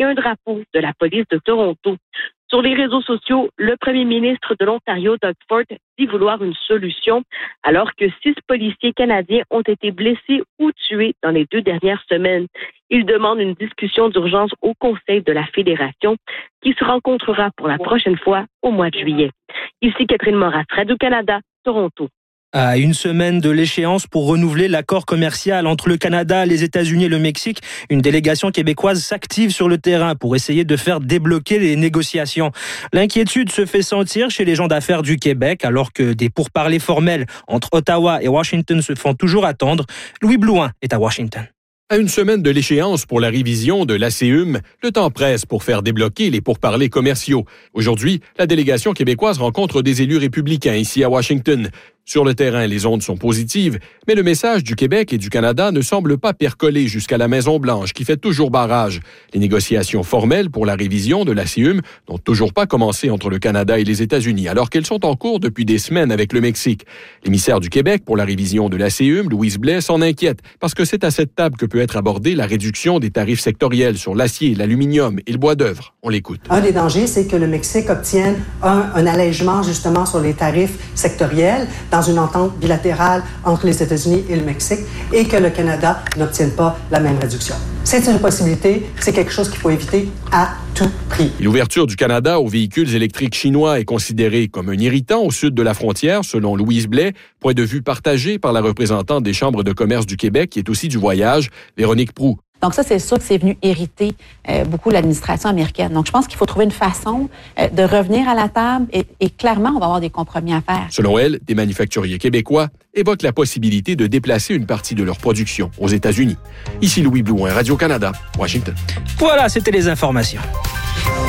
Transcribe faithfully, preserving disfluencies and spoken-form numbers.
et un drapeau de la police de Toronto. Sur les réseaux sociaux, le premier ministre de l'Ontario, Doug Ford, dit vouloir une solution, alors que six policiers canadiens ont été blessés ou tués dans les deux dernières semaines. Il demande une discussion d'urgence au Conseil de la Fédération, qui se rencontrera pour la prochaine fois au mois de juillet. Ici Catherine Moras, Radio-Canada, Toronto. À une semaine de l'échéance pour renouveler l'accord commercial entre le Canada, les États-Unis et le Mexique, une délégation québécoise s'active sur le terrain pour essayer de faire débloquer les négociations. L'inquiétude se fait sentir chez les gens d'affaires du Québec, alors que des pourparlers formels entre Ottawa et Washington se font toujours attendre. Louis Blouin est à Washington. À une semaine de l'échéance pour la révision de l'A C U M, le temps presse pour faire débloquer les pourparlers commerciaux. Aujourd'hui, la délégation québécoise rencontre des élus républicains ici à Washington. Sur le terrain, les ondes sont positives, mais le message du Québec et du Canada ne semble pas percoler jusqu'à la Maison-Blanche, qui fait toujours barrage. Les négociations formelles pour la révision de l'A C U M n'ont toujours pas commencé entre le Canada et les États-Unis, alors qu'elles sont en cours depuis des semaines avec le Mexique. L'émissaire du Québec pour la révision de l'A C U M, Louise Blais, s'en inquiète, parce que c'est à cette table que peut être abordée la réduction des tarifs sectoriels sur l'acier, l'aluminium et le bois d'œuvre. On l'écoute. Un des dangers, c'est que le Mexique obtienne un, un allègement justement sur les tarifs sectoriels dans une entente bilatérale entre les États-Unis et le Mexique et que le Canada n'obtienne pas la même réduction. C'est une possibilité, c'est quelque chose qu'il faut éviter à tout prix. L'ouverture du Canada aux véhicules électriques chinois est considérée comme un irritant au sud de la frontière, selon Louise Blais, point de vue partagé par la représentante des chambres de commerce du Québec, qui est aussi du voyage, Véronique Proulx. Donc ça, c'est sûr que c'est venu irriter euh, beaucoup l'administration américaine. Donc je pense qu'il faut trouver une façon euh, de revenir à la table et, et clairement, on va avoir des compromis à faire. Selon elle, des manufacturiers québécois évoquent la possibilité de déplacer une partie de leur production aux États-Unis. Ici Louis Blouin, Radio-Canada, Washington. Voilà, c'était les informations.